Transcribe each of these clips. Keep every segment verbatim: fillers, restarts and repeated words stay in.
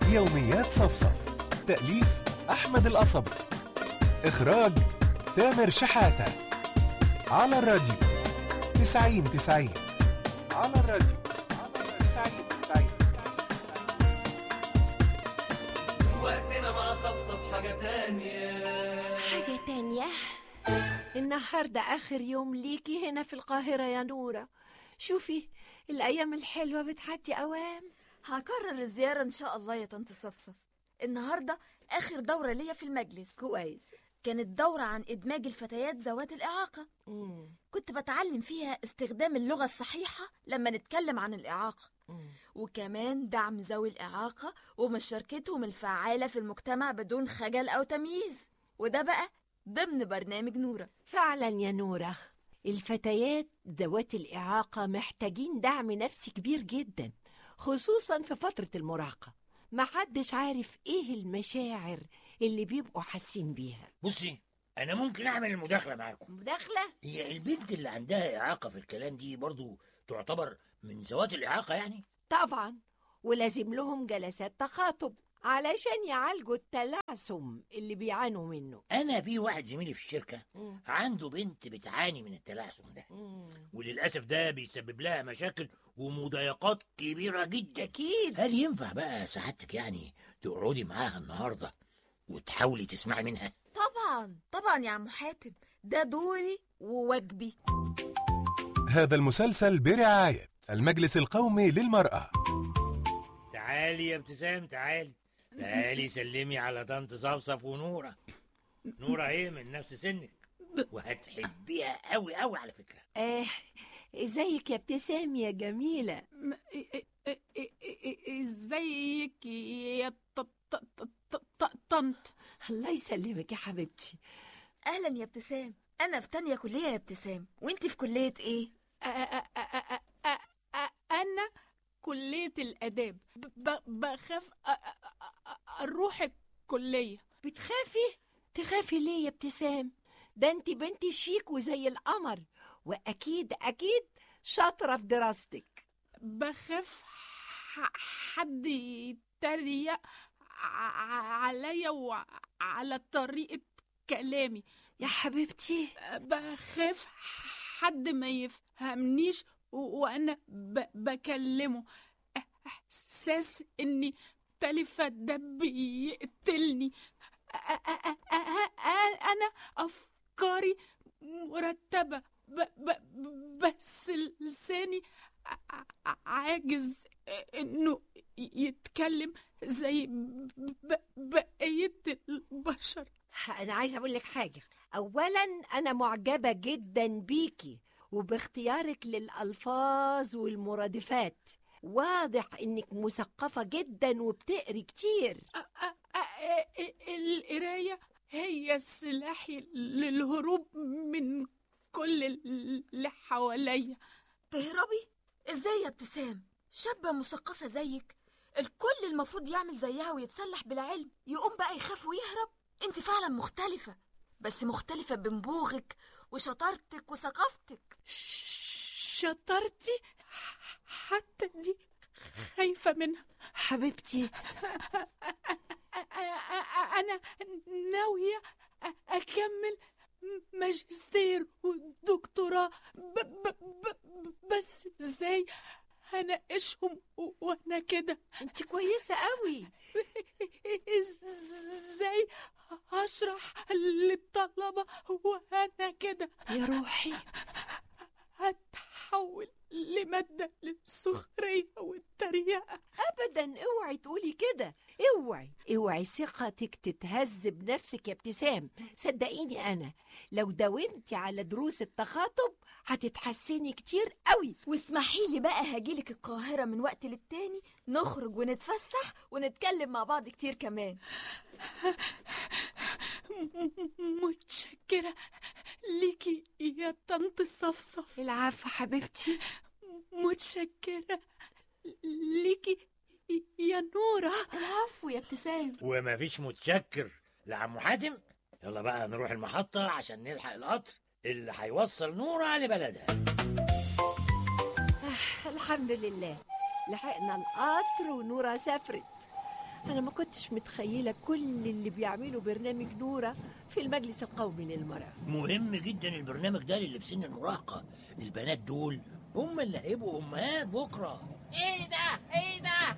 يوميات صفصف. تأليف أحمد القصبي، إخراج تامر شحاتة. على الراديو تسعين تسعين. على الراديو تسعين تسعين. وقتنا مع صفصف حاجة تانية. حاجة تانية. النهاردة آخر يوم ليكي هنا في القاهرة يا نورة. شوفي الأيام الحلوة بتعدي أوام. هكرر الزيارة إن شاء الله يا طنط صفصف. النهاردة آخر دورة ليا في المجلس. كويس. كانت دورة عن إدماج الفتيات ذوات الإعاقة. مم. كنت بتعلم فيها استخدام اللغة الصحيحة لما نتكلم عن الإعاقة، مم. وكمان دعم ذوي الإعاقة ومشاركتهم الفعالة في المجتمع بدون خجل أو تمييز، وده بقى ضمن برنامج نورة. فعلا يا نورة، الفتيات ذوات الإعاقة محتاجين دعم نفسي كبير جدا، خصوصا في فترة المراهقة. محدش عارف ايه المشاعر اللي بيبقوا حاسين بيها. بصي، انا ممكن اعمل المداخله معاكم. مداخلة؟ هي البنت اللي عندها اعاقه في الكلام دي برضو تعتبر من ذوات الاعاقه يعني؟ طبعا، ولازم لهم جلسات تخاطب علشان يعالجوا التلعثم اللي بيعانوا منه. انا في واحد زميلي في الشركه مم. عنده بنت بتعاني من التلعثم ده، مم. وللاسف ده بيسبب لها مشاكل ومضايقات كبيره جدا. أكيد. هل ينفع بقى سعادتك يعني تقعدي معاها النهارده وتحاولي تسمعي منها؟ طبعا طبعا يا عم حاتم، ده دوري وواجبي. هذا المسلسل برعاية المجلس القومي للمرأة. تعالي يا ابتسام، تعالي تعالي سلمي على طنط صفصف ونورة. نورة ايه من نفس سنك وهتحبيها قوي قوي على فكرة. آه، ازيك يا ابتسام يا جميلة؟ ازيك يا طنط؟ الله يسلمك يا حبيبتي. أهلا يا ابتسام، أنا في تانية كلية يا ابتسام، وانتي في كلية ايه؟ أنا كلية الآداب. بخاف أروح الكلية. بتخافي؟ تخافي ليه يا ابتسام؟ ده انت بنتي شيك وزي القمر، وأكيد أكيد شاطرة في دراستك. بخاف حد يتريق عليا وعلى طريقة كلامي يا حبيبتي. بخاف حد ما يفهمنيش وأنا بكلمه. إحساس إني تلفة ده بيقتلني. أنا أفكاري مرتبة بس لساني عاجز إنه يتكلم زي بقية البشر. أنا عايزة أقول لك حاجة. أولا أنا معجبة جدا بيكي وباختيارك للألفاظ والمرادفات. واضح إنك مثقفة جدا وبتقري كتير. القراية هي سلاحي للهروب من كل اللي حواليا. تهربي؟ ازاي يا ابتسام؟ شابة مثقفة زيك الكل المفروض يعمل زيها ويتسلح بالعلم، يقوم بقى يخاف ويهرب؟ انت فعلا مختلفة، بس مختلفة بنبوغك وشطارتك وثقافتك. شطارتي حتى دي خايفة منها حبيبتي. أنا ناوية أكمل ماجستير ودكتوراه، بس ازاي هناقشهم وانا كده؟ انت كويسة قوي. ازاي هشرح للطلبة وانا كده؟ يا روحي هتحول لمادة للسخرية والتريقة. ابدا، اوعي تقولي كده. اوعي اوعي ثقتك تتهز بنفسك يا ابتسام. صدقيني انا لو داومتي على دروس التخاطب هتتحسني كتير قوي. واسمحي لي بقى هجيلك القاهرة من وقت للتاني، نخرج ونتفسح ونتكلم مع بعض كتير كمان. متشكرة ليكي يا طنط صفصف. العفو حبيبتي. متشكرة ليكي يا نورة. العفو يا ابتسام. وما فيش متشكر لعم حاتم. يلا بقى نروح المحطة عشان نلحق القطر اللي هيوصل نورة لبلدها. آه الحمد لله لحقنا القطر ونورة سافرت. أنا ما كنتش متخيلة كل اللي بيعملوا برنامج نورة في المجلس القومي للمرأة. مهم جدا البرنامج ده اللي في سن المراهقة. البنات دول هم اللي هيبقوا أمهات بكرة. ايه ده ايه ده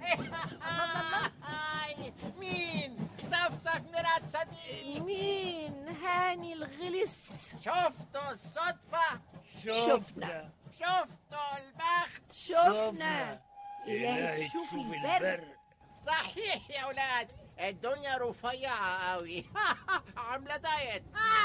مين صفصف مرات صديق؟ مين هاني الغلس؟ شفتوا الصدفة؟ شفنا. شفتوا البخت؟ شفنا. إلهي إلهي تشوف تشوف البر. البر. صحيح يا ولاد، الدنيا رفيعة قوي. عاملة دايت.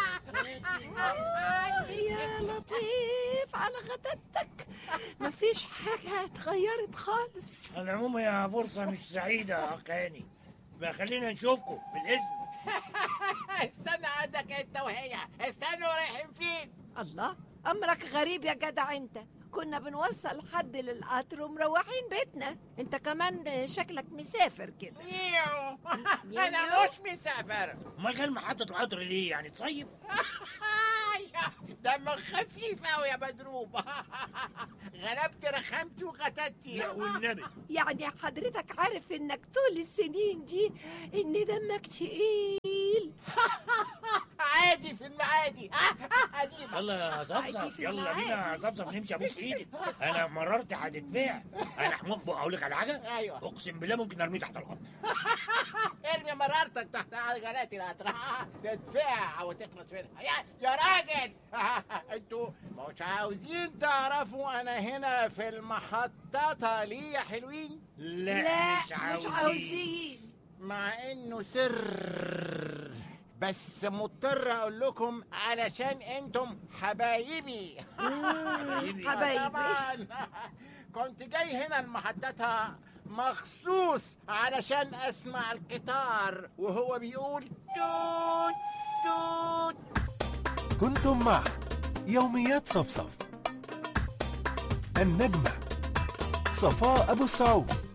يا لطيف على غدتك، مفيش حاجة اتغيرت خالص. العموم هي فرصة مش سعيدة يا أخاني، ما خلينا نشوفكم بالإذن. استنى عندك انت وهي، استنوا رايحين فين؟ الله، أمرك غريب يا جدع أنت. كنا بنوصل حد للقطر ومروحين بيتنا، انت كمان شكلك مسافر كده. ميو. انا ميو. مش مسافر. امال كان محطة القطر ليه؟ يعني تصيف؟ دمك خفيف قوي يا مدروب. غلبت رخمتي وغتتي. لا والنبي. يعني حضرتك عارف انك طول السنين دي ان دمك تقيل. عادي في المعادي. قديمة. يلا يا عايزين صفصف، في يلا الميعاد. بينا يا صفصف نمشي ابوس ايدك. انا مررت هتدفع. انا حموق اقول لك على حاجه؟ ايوه. اقسم بالله ممكن ارميه تحت القطر. ارمي مرارتك تحت عجلات القطر. تدفع وتخلص منها. يا, يا راجل. انتوا مش عاوزين تعرفوا انا هنا في المحطة ليه يا حلوين؟ لا, لا مش عاوزين, مش عاوزين. مع انه سر، بس مضطر اقول لكم علشان انتم حبايبي. حبيبي. حبايبي. طبعا كنت جاي هنا المحطة مخصوص علشان اسمع القطار وهو بيقول توت توت. كنتم مع يوميات صفصف. النجمة صفاء أبو السعود.